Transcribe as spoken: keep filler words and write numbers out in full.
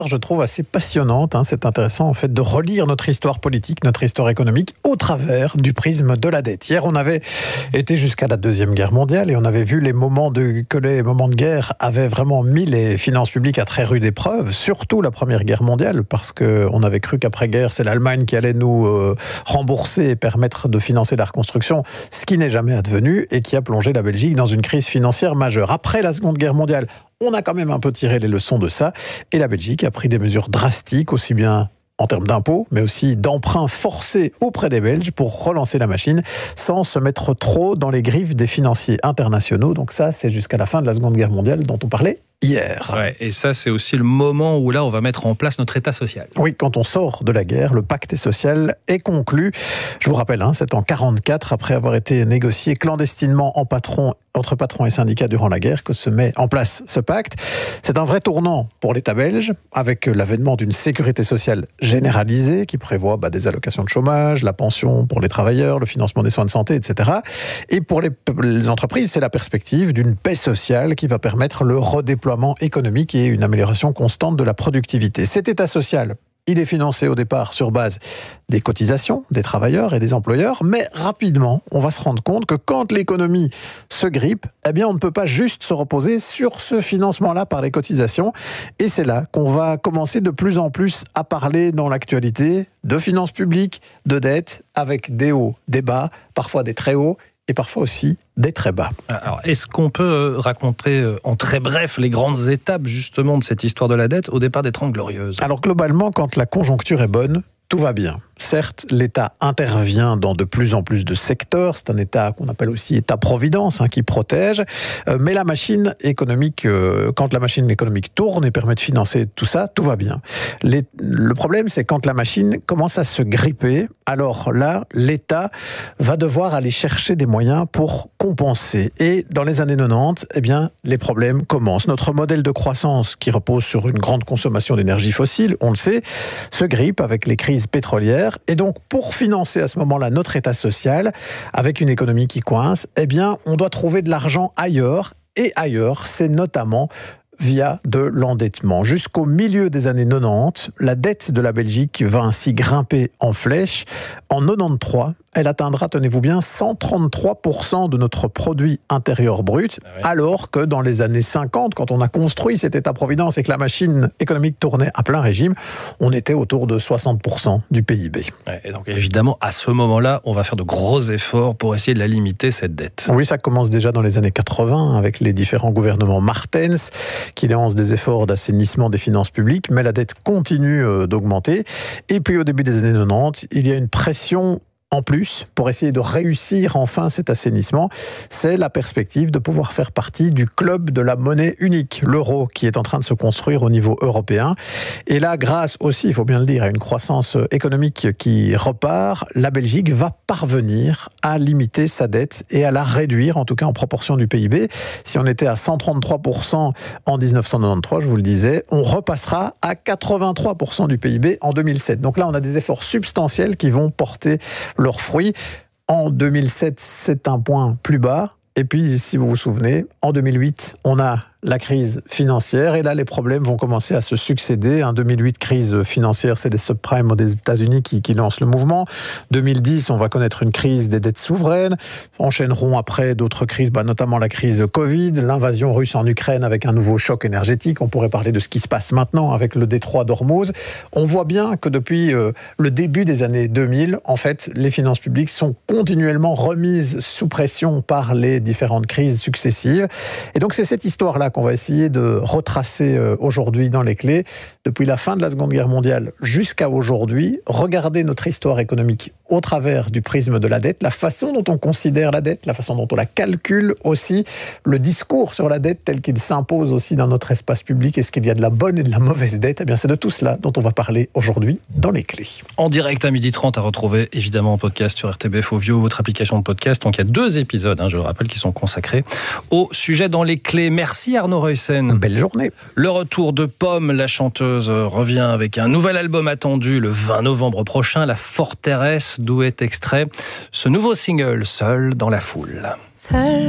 Je trouve assez passionnante, hein, c'est intéressant en fait de relire notre histoire politique, notre histoire économique au travers du prisme de la dette. Hier, on avait été jusqu'à la Deuxième Guerre mondiale et on avait vu les moments de, que les moments de guerre avaient vraiment mis les finances publiques à très rude épreuve, surtout la Première Guerre mondiale, parce qu'on avait cru qu'après-guerre, c'est l'Allemagne qui allait nous euh, rembourser et permettre de financer la reconstruction, ce qui n'est jamais advenu et qui a plongé la Belgique dans une crise financière majeure. Après la Seconde Guerre mondiale, on a quand même un peu tiré les leçons de ça et la Belgique a pris des mesures drastiques, aussi bien en termes d'impôts, mais aussi d'emprunts forcés auprès des Belges pour relancer la machine sans se mettre trop dans les griffes des financiers internationaux. Donc ça, c'est jusqu'à la fin de la Seconde Guerre mondiale dont on parlait hier. Ouais, et ça, c'est aussi le moment où là, on va mettre en place notre État social. Oui, quand on sort de la guerre, le pacte social est conclu. Je vous rappelle, hein, c'est en quarante-quatre, après avoir été négocié clandestinement en patron, entre patrons et syndicats durant la guerre, que se met en place ce pacte. C'est un vrai tournant pour l'État belge, avec l'avènement d'une sécurité sociale généralisée qui prévoit bah, des allocations de chômage, la pension pour les travailleurs, le financement des soins de santé, et cetera. Et pour les, les entreprises, c'est la perspective d'une paix sociale qui va permettre le redéploiement économique et une amélioration constante de la productivité. Cet État social, il est financé au départ sur base des cotisations des travailleurs et des employeurs, mais rapidement, on va se rendre compte que quand l'économie se grippe, eh bien, on ne peut pas juste se reposer sur ce financement-là par les cotisations. Et c'est là qu'on va commencer de plus en plus à parler dans l'actualité de finances publiques, de dettes, avec des hauts, des bas, parfois des très hauts, et parfois aussi des très bas. Alors, est-ce qu'on peut raconter en très bref les grandes étapes justement de cette histoire de la dette au départ des Trente Glorieuses ? Alors globalement, quand la conjoncture est bonne, tout va bien. Certes, l'État intervient dans de plus en plus de secteurs. C'est un État qu'on appelle aussi État-providence, hein, qui protège. Euh, mais la machine économique, euh, quand la machine économique tourne et permet de financer tout ça, tout va bien. Les, le problème, c'est quand la machine commence à se gripper. Alors là, l'État va devoir aller chercher des moyens pour compenser. Et dans les années quatre-vingt-dix, eh bien, les problèmes commencent. Notre modèle de croissance, qui repose sur une grande consommation d'énergie fossile, on le sait, se grippe avec les crises pétrolières. Et donc, pour financer à ce moment-là notre État social, avec une économie qui coince, eh bien, on doit trouver de l'argent ailleurs. Et ailleurs, c'est notamment via de l'endettement. Jusqu'au milieu des années quatre-vingt-dix, la dette de la Belgique va ainsi grimper en flèche. En quatre-vingt-treize, elle atteindra, tenez-vous bien, cent trente-trois pour cent de notre produit intérieur brut, ah ouais. Alors que dans les années cinquante, quand on a construit cet État-providence et que la machine économique tournait à plein régime, on était autour de soixante pour cent du P I B. Ouais, et donc évidemment, à ce moment-là, on va faire de gros efforts pour essayer de la limiter, cette dette. Oui, ça commence déjà dans les années quatre-vingts, avec les différents gouvernements Martens, qui lancent des efforts d'assainissement des finances publiques, mais la dette continue d'augmenter. Et puis au début des années quatre-vingt-dix, il y a une pression en plus, pour essayer de réussir enfin cet assainissement, c'est la perspective de pouvoir faire partie du club de la monnaie unique, l'euro, qui est en train de se construire au niveau européen. Et là, grâce aussi, il faut bien le dire, à une croissance économique qui repart, la Belgique va parvenir à limiter sa dette et à la réduire, en tout cas en proportion du P I B. Si on était à cent trente-trois pour cent en dix-neuf cent quatre-vingt-treize, je vous le disais, on repassera à quatre-vingt-trois pour cent du P I B en deux mille sept. Donc là, on a des efforts substantiels qui vont porter leurs fruits. En deux mille sept, c'est un point plus bas. Et puis, si vous vous souvenez, en deux mille huit, on a la crise financière. Et là, les problèmes vont commencer à se succéder. En deux mille huit, crise financière, c'est les subprimes des États-Unis qui, qui lancent le mouvement. deux mille dix, on va connaître une crise des dettes souveraines. Enchaîneront après d'autres crises, bah, notamment la crise Covid, l'invasion russe en Ukraine avec un nouveau choc énergétique. On pourrait parler de ce qui se passe maintenant avec le détroit d'Ormuz. On voit bien que depuis euh, le début des années deux mille, en fait, les finances publiques sont continuellement remises sous pression par les différentes crises successives. Et donc, c'est cette histoire-là qu'on va essayer de retracer aujourd'hui dans les clés. Depuis la fin de la Seconde Guerre mondiale jusqu'à aujourd'hui, regardez notre histoire économique au travers du prisme de la dette, la façon dont on considère la dette, la façon dont on la calcule aussi, le discours sur la dette tel qu'il s'impose aussi dans notre espace public. Est-ce qu'il y a de la bonne et de la mauvaise dette ? Eh bien, c'est de tout cela dont on va parler aujourd'hui dans les clés. En direct à midi trente, à retrouver évidemment en podcast sur R T B F Audio, votre application de podcast. Donc il y a deux épisodes, hein, je le rappelle, qui sont consacrés au sujet dans les clés. Merci Arnaud Ruyssen. Belle journée. Le retour de Pomme, la chanteuse, revient avec un nouvel album attendu le vingt novembre prochain, La Forteresse, d'où est extrait ce nouveau single, Seul dans la foule. Seul